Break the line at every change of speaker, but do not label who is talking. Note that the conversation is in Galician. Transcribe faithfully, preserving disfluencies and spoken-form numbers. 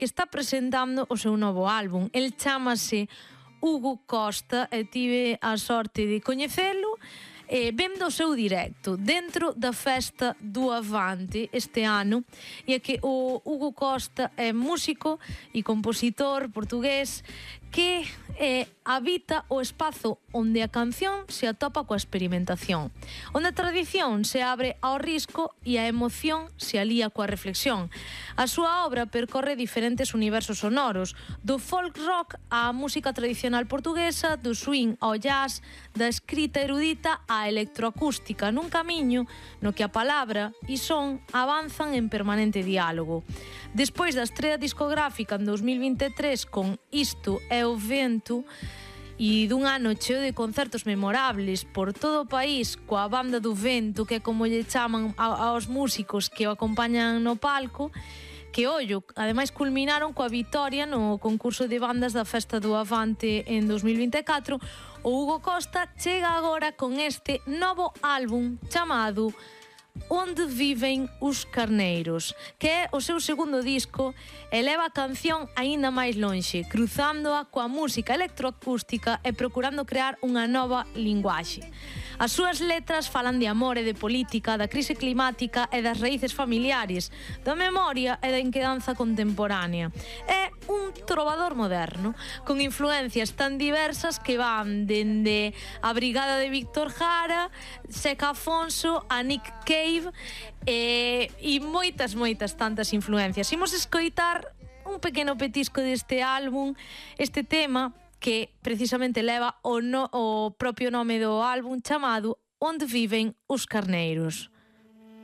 que está presentando o seu novo álbum. El chámase Hugo Costa e tive a sorte de coñecelo eh, vendo o seu directo dentro da festa do Avante este ano, e é que o Hugo Costa é músico e compositor portugués que eh, habita o espazo onde a canción se atopa coa experimentación, onde a tradición se abre ao risco e a emoción se alía coa reflexión. A súa obra percorre diferentes universos sonoros, do folk rock á música tradicional portuguesa, do swing ao jazz, da escrita erudita á electroacústica, nun camiño no que a palabra e son avanzan en permanente diálogo. Despois da estrea discográfica en dos mil vinte e tres con Isto é o Vento e dun ano cheo de concertos memorables por todo o país coa Banda do Vento, que é como lle chaman aos músicos que o acompañan no palco, que, ollo, ademais culminaron coa vitoria no concurso de bandas da Festa do Avante en dos mil vinte e catro, o Hugo Costa chega agora con este novo álbum chamado Onde Viven os Carneiros, que é o seu segundo disco e leva a canción aínda máis lonxe, cruzándoa coa música electroacústica e procurando crear unha nova linguaxe. As súas letras falan de amor e de política, da crise climática e das raíces familiares, da memoria e da inquedanza contemporánea. É un trovador moderno, con influencias tan diversas que van dende a Brigada de Víctor Jara, Seca Afonso, a Nick Cave e, e moitas, moitas tantas influencias. Imos escoitar un pequeno petisco deste álbum, este tema que precisamente leva o, no, o propio nome do álbum chamado Onde Viven os Carneiros.